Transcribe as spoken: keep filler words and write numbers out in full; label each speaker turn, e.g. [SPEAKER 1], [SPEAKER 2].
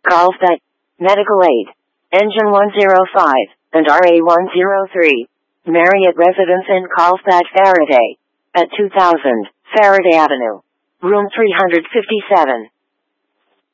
[SPEAKER 1] Carlsbad, Medical Aid, Engine one oh five, and R A one oh three. Marriott Residence in Carlsbad, Faraday. At two thousand, Faraday Avenue. Room three hundred fifty-seven.